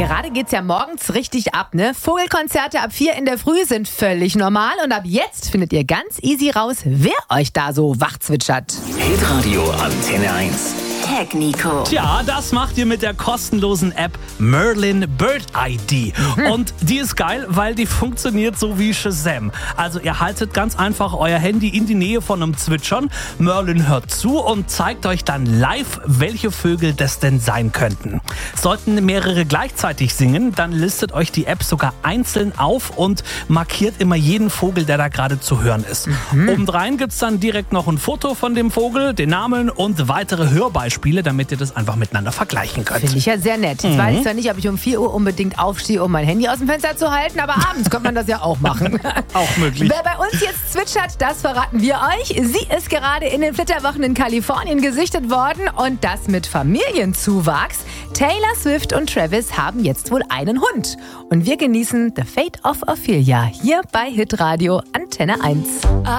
Gerade geht's ja morgens richtig ab, ne? Vogelkonzerte ab 4 in der Früh sind völlig normal und ab jetzt findet ihr ganz easy raus, wer euch da so wach zwitschert. Hitradio Antenne 1. Tag Nico. Tja, das macht ihr mit der kostenlosen App Merlin Bird ID. Und die ist geil, weil die funktioniert so wie Shazam. Also ihr haltet ganz einfach euer Handy in die Nähe von einem Zwitschern. Merlin hört zu und zeigt euch dann live, welche Vögel das denn sein könnten. Sollten mehrere gleichzeitig singen, dann listet euch die App sogar einzeln auf und markiert immer jeden Vogel, der da gerade zu hören ist. Obendrein gibt's dann direkt noch ein Foto von dem Vogel, den Namen und weitere Hörbeispiele, damit ihr das einfach miteinander vergleichen könnt. Finde ich ja sehr nett. Jetzt weiß ich zwar nicht, ob ich um 4 Uhr unbedingt aufstehe, um mein Handy aus dem Fenster zu halten, aber abends könnte man das ja auch machen. Auch möglich. Wer bei uns jetzt zwitschert, das verraten wir euch. Sie ist gerade in den Flitterwochen in Kalifornien gesichtet worden und das mit Familienzuwachs. Taylor Swift und Travis haben jetzt wohl einen Hund. Und wir genießen The Fate of Ophelia hier bei Hitradio Antenne 1.